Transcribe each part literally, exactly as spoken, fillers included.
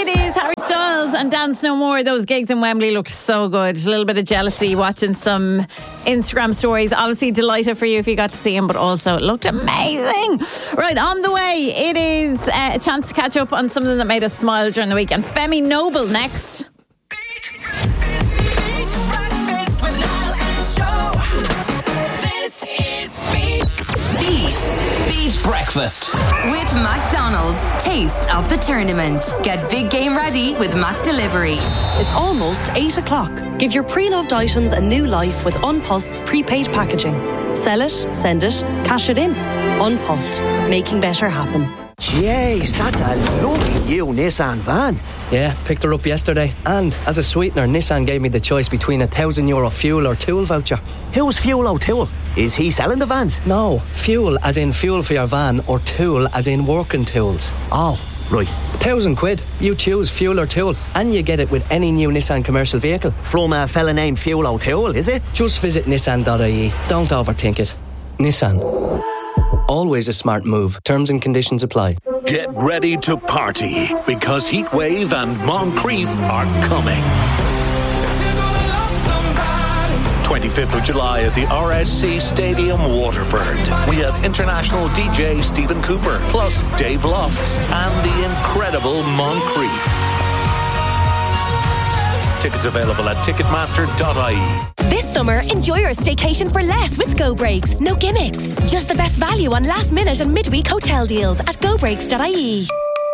It is Harry Styles and Dance No More. Those gigs in Wembley looked so good. A little bit of jealousy watching some Instagram stories. Obviously delighted for you if you got to see him, but also it looked amazing. Right, on the way, it is uh, a chance to catch up on something that made us smile during the week. And Femi Noble next. Beat Breakfast with McDonald's. Taste of the tournament. Get big game ready with Mac Delivery. It's almost eight o'clock. Give your pre-loved items a new life with Unpost's prepaid packaging. Sell it, send it, cash it in. Unpost, making better happen. Jeez, that's a lovely new Nissan van. Yeah, picked her up yesterday. And as a sweetener, Nissan gave me the choice between a thousand euro fuel or tool voucher. Who's Fuel O'Toole? Is he selling the vans? No, fuel as in fuel for your van, or tool as in working tools. Oh, right. A thousand quid. You choose fuel or tool, and you get it with any new Nissan commercial vehicle. From a fella named Fuel O'Toole, is it? Just visit nissan dot I E. Don't overthink it. Nissan. Always a smart move. Terms and conditions apply. Get ready to party, because Heatwave and Moncrief are coming. twenty-fifth of July at the R S C Stadium, Waterford. We have international D J Stephen Cooper, plus Dave Lofts and the incredible Moncrief. Tickets available at ticketmaster dot I E. This summer, enjoy your staycation for less with Go Breaks. No gimmicks. Just the best value on last minute and midweek hotel deals at go breaks dot I E.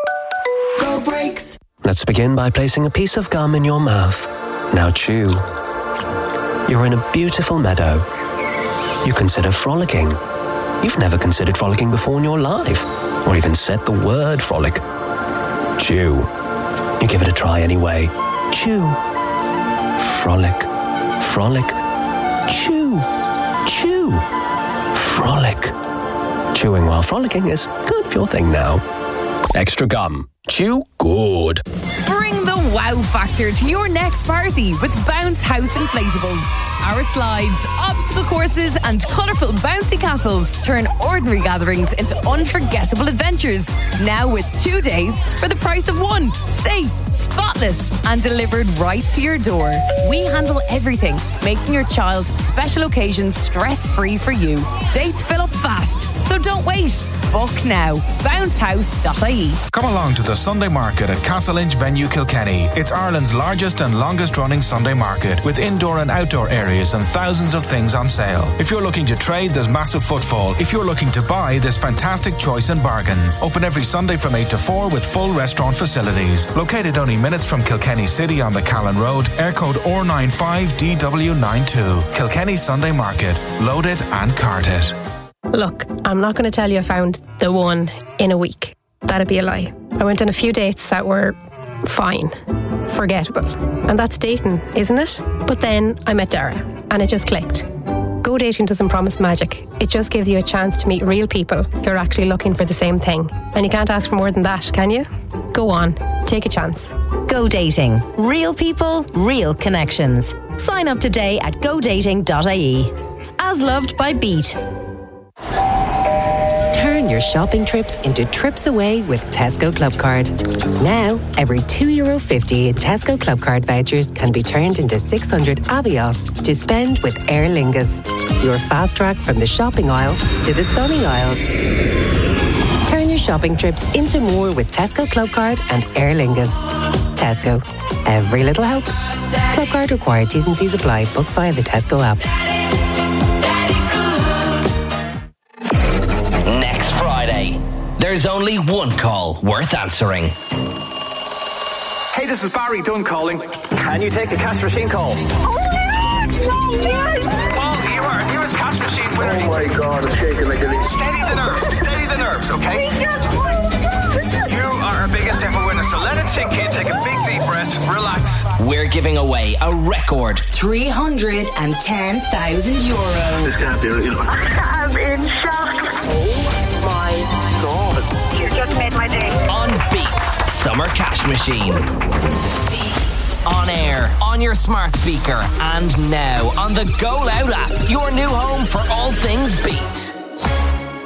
Go Breaks. Let's begin by placing a piece of gum in your mouth. Now chew. You're in a beautiful meadow. You consider frolicking. You've never considered frolicking before in your life, or even said the word frolic. Chew. You give it a try anyway. Chew. Frolic. Frolic. Chew. Chew. Frolic. Chewing while frolicking is kind of your thing now. Extra gum. Chew good. Bring the wow factor to your next party with Bounce House Inflatables. Our slides, obstacle courses and colourful bouncy castles turn ordinary gatherings into unforgettable adventures. Now with two days for the price of one. Safe, spotless and delivered right to your door. We handle everything, making your child's special occasions stress-free for you. Dates fill up fast, so don't wait. Book now. bounce house dot I E. Come along to the Sunday Market at Castle Inch Venue Kilkenny. It's Ireland's largest and longest running Sunday market, with indoor and outdoor areas and thousands of things on sale. If you're looking to trade, there's massive footfall. If you're looking to buy, there's fantastic choice in bargains. Open every Sunday from eight to four with full restaurant facilities. Located only minutes from Kilkenny City on the Callan Road, air code O nine five D W nine two. Kilkenny Sunday Market. Load it and cart it. Look, I'm not going to tell you I found the one in a week. That'd be a lie. I went on a few dates that were fine, forgettable. And that's dating, isn't it? But then I met Dara and it just clicked. Go dating doesn't promise magic. It just gives you a chance to meet real people who are actually looking for the same thing. And you can't ask for more than that, can you? Go on, take a chance. Go dating. Real people, real connections. Sign up today at go dating dot I E. As loved by Beat. Turn your shopping trips into trips away with Tesco Clubcard. Now, every two euro fifty in Tesco Clubcard vouchers can be turned into six hundred Avios to spend with Aer Lingus. Your fast track from the shopping aisle to the sunny aisles. Turn your shopping trips into more with Tesco Clubcard and Aer Lingus. Tesco. Every little helps. Clubcard required. T's and C's apply. Book via the Tesco app. There's only one call worth answering. Hey, this is Barry Dunn calling. Can you take a cash machine call? Oh my God, no, Paul, you are here is cash machine winner. Oh my God, I'm shaking like a leaf. Steady the nerves, steady the nerves, okay? You are our biggest ever winner, so let it sink in, take a big deep breath, relax. We're giving away a record three hundred ten thousand euro. This can't be real. I'm in shock. Oh my God. You just made my day. On Beats Summer Cash Machine. Beat. On air, on your smart speaker, and now on the Go Loud app. Your new home for all things Beat. It's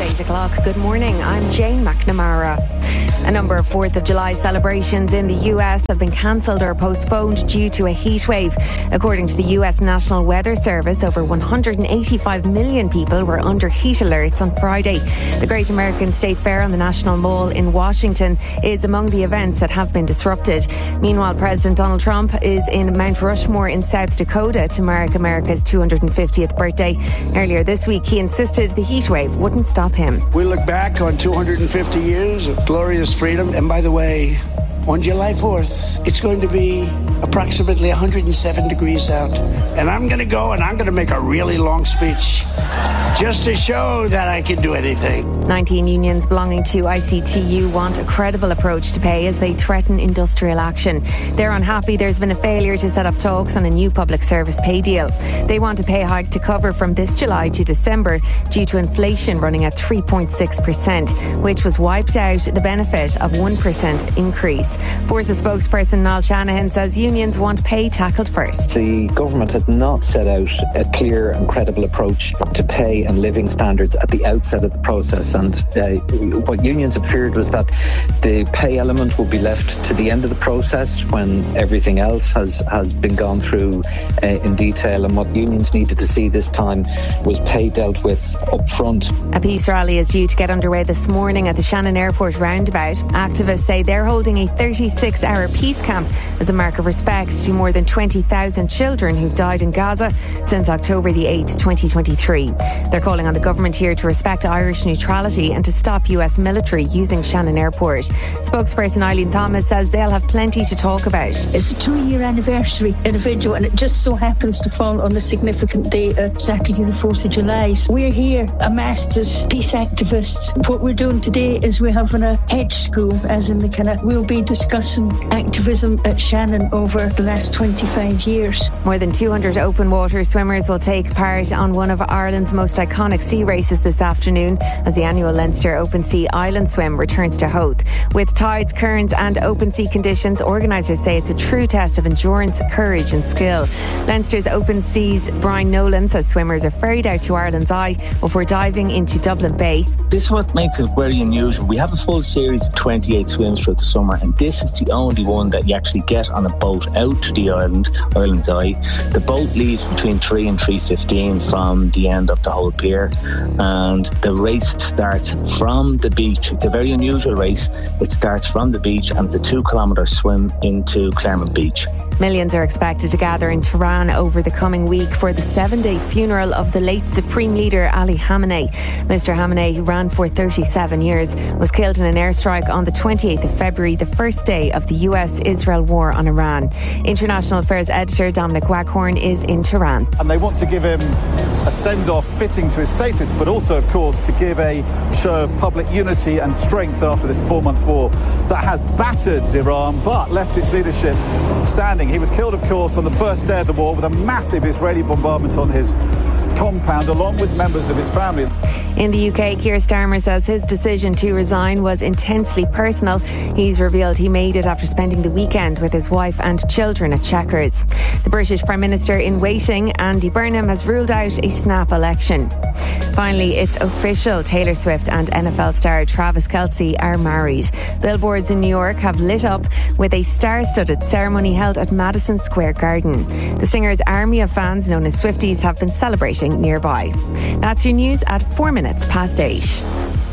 eight o'clock. Good morning, I'm Jane McNamara. A number of fourth of July celebrations in the U S have been cancelled or postponed due to a heat wave. According to the U S National Weather Service, over one hundred eighty-five million people were under heat alerts on Friday. The Great American State Fair on the National Mall in Washington is among the events that have been disrupted. Meanwhile, President Donald Trump is in Mount Rushmore in South Dakota to mark America's two hundred fiftieth birthday. Earlier this week, he insisted the heat wave wouldn't stop him. We look back on two hundred fifty years of glorious freedom. And by the way, on July fourth, it's going to be approximately one hundred seven degrees out. And I'm going to go and I'm going to make a really long speech just to show that I can do anything. nineteen unions belonging to I C T U want a credible approach to pay as they threaten industrial action. They're unhappy there's been a failure to set up talks on a new public service pay deal. They want a pay hike to cover from this July to December due to inflation running at three point six percent, which was wiped out the benefit of one percent increase. Forces spokesperson Niall Shanahan says unions want pay tackled first. The government had not set out a clear and credible approach to pay and living standards at the outset of the process, and uh, what unions had feared was that the pay element will be left to the end of the process when everything else has, has been gone through uh, in detail, and what unions needed to see this time was pay dealt with up front. A peace rally is due to get underway this morning at the Shannon Airport roundabout. Activists say they're holding a thirty-six hour peace camp as a mark of respect to more than twenty thousand children who've died in Gaza since October the eighth, twenty twenty-three. They're calling on the government here to respect Irish neutrality and to stop U S military using Shannon Airport. Spokesperson Eileen Thomas says they'll have plenty to talk about. It's a two-year anniversary in a video, and it just so happens to fall on the significant day, exactly the fourth of July. So we're here amassed as peace activists. What we're doing today is we're having a hedge school, as in the kind of, we'll be discussing activism at Shannon over the last twenty-five years. More than two hundred open water swimmers will take part on one of Ireland's most iconic sea races this afternoon as the annual Leinster Open Sea Island Swim returns to Howth. With tides, currents and open sea conditions, organisers say it's a true test of endurance, courage and skill. Leinster's Open Seas Brian Nolan says swimmers are ferried out to Ireland's Eye before diving into Dublin Bay. This is what makes it very unusual. We have a full series of twenty-eight swims throughout the summer, and this is the only one that you actually get on a boat out to the island, Ireland's Eye. The boat leaves between three and three fifteen from the end of the whole pier, and the race starts from the beach. It's a very unusual race. It starts from the beach, and it's a two kilometre swim into Claremont Beach. Millions are expected to gather in Tehran over the coming week for the seven-day funeral of the late Supreme Leader Ali Khamenei. Mister Khamenei, who ran for thirty-seven years, was killed in an airstrike on the twenty-eighth of February, the first day of the U S Israel war on Iran. International Affairs editor Dominic Waghorn is in Tehran. And they want to give him a send-off fitting to his status, but also, of course, to give a show of public unity and strength after this four-month war that has battered Iran but left its leadership standing. He was killed, of course, on the first day of the war with a massive Israeli bombardment on his compound, along with members of his family. In the U K, Keir Starmer says his decision to resign was intensely personal. He's revealed he made it after spending the weekend with his wife and children at Chequers. The British Prime Minister in waiting, Andy Burnham, has ruled out a snap election. Finally, it's official. Taylor Swift and N F L star Travis Kelce are married. Billboards in New York have lit up with a star-studded ceremony held at Madison Square Garden. The singer's army of fans, known as Swifties, have been celebrating nearby. That's your news at four minutes past eight.